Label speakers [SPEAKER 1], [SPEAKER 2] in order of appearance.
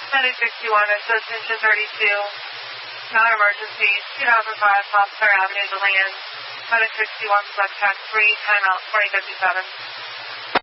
[SPEAKER 1] Medic 61, assistant to 32, non-emergency, 2005 Foster Avenue, DeLand. Medic 61, subtext 3, timeout 2057.